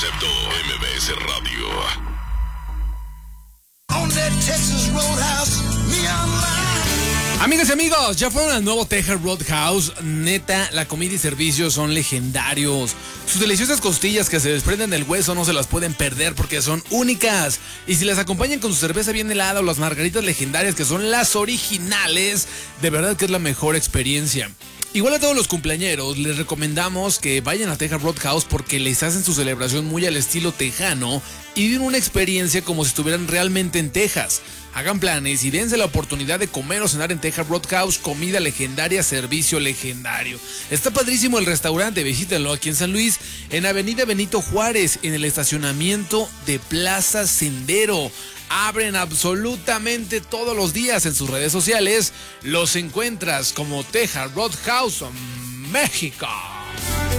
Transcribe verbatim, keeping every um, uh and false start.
Concepto M B S Radio. Amigas y amigos, ya fueron al nuevo Texas Roadhouse. Neta, la comida y servicios son legendarios. Sus deliciosas costillas que se desprenden del hueso no se las pueden perder porque son únicas. Y si las acompañan con su cerveza bien helada o las margaritas legendarias que son las originales, de verdad que es la mejor experiencia. Igual a todos los cumpleañeros, les recomendamos que vayan a Texas Roadhouse porque les hacen su celebración muy al estilo tejano y viven una experiencia como si estuvieran realmente en Texas. Hagan planes y dense la oportunidad de comer o cenar en Texas Roadhouse, comida legendaria, servicio legendario. Está padrísimo el restaurante, visítenlo aquí en San Luis, en Avenida Benito Juárez, en el estacionamiento de Plaza Sendero. Abren absolutamente todos los días. En sus redes sociales los encuentras como Texas Roadhouse México.